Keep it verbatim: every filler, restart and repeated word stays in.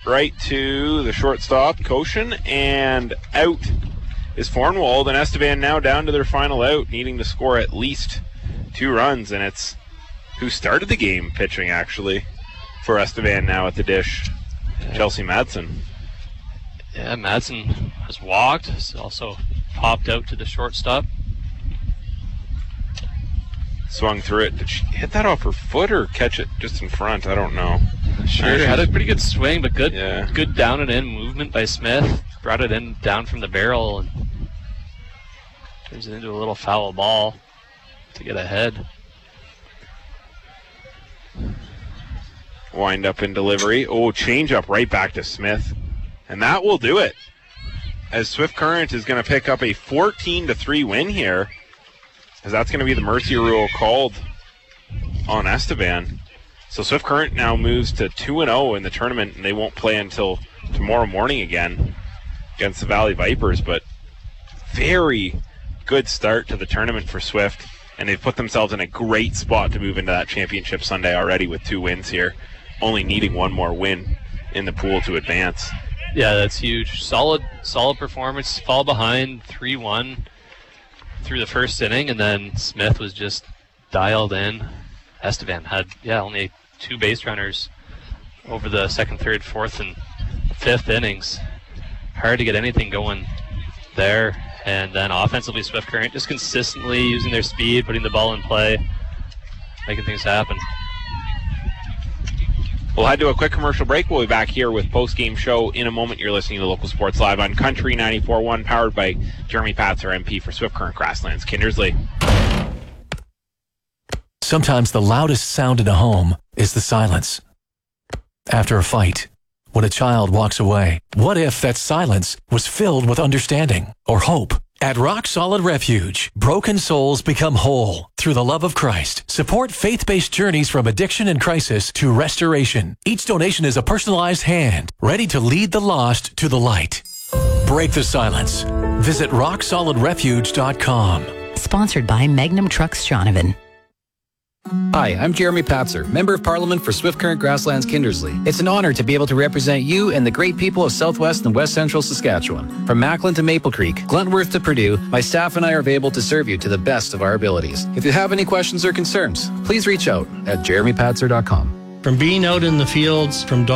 right to the shortstop, Koshin, and out is Fornwald, and Estevan now down to their final out, needing to score at least two runs, and it's who started the game pitching, actually, for Estevan now at the dish, yeah. Chelsea Madsen. Yeah, Madsen has walked, has also popped out to the shortstop. Swung through it. Did she hit that off her foot or catch it just in front? I don't know. Sure, had a pretty good swing, but good yeah. good down and in movement by Smith. Brought it in down from the barrel and turns it into a little foul ball to get ahead. Wind up in delivery. Oh, change up right back to Smith. And that will do it. As Swift Current is going to pick up a fourteen to three win here. As that's going to be the mercy rule called on Estevan. So Swift Current now moves to two and oh in the tournament, and they won't play until tomorrow morning again against the Valley Vipers. But very good start to the tournament for Swift, and they've put themselves in a great spot to move into that championship Sunday already with two wins here, only needing one more win in the pool to advance. Yeah, that's huge. Solid, solid performance. Fall behind three one. Through the first inning, and then Smith was just dialed in. Estevan had, yeah, only two base runners over the second, third, fourth, and fifth innings. Hard to get anything going there. And then offensively, Swift Current just consistently using their speed, putting the ball in play, making things happen. We'll head to a quick commercial break. We'll be back here with post-game show in a moment. You're listening to Local Sports Live on Country ninety-four point one, powered by Jeremy Patzer, M P for Swift Current Grasslands, Kindersley. Sometimes the loudest sound in a home is the silence. After a fight, when a child walks away, what if that silence was filled with understanding or hope? At Rock Solid Refuge, broken souls become whole through the love of Christ. Support faith-based journeys from addiction and crisis to restoration. Each donation is a personalized hand, ready to lead the lost to the light. Break the silence. Visit rock solid refuge dot com. Sponsored by Magnum Trucks Shaunavon. Hi, I'm Jeremy Patzer, Member of Parliament for Swift Current Grasslands Kindersley. It's an honor to be able to represent you and the great people of Southwest and West Central Saskatchewan. From Macklin to Maple Creek, Glentworth to Purdue, my staff and I are able to serve you to the best of our abilities. If you have any questions or concerns, please reach out at jeremy patzer dot com. From being out in the fields, from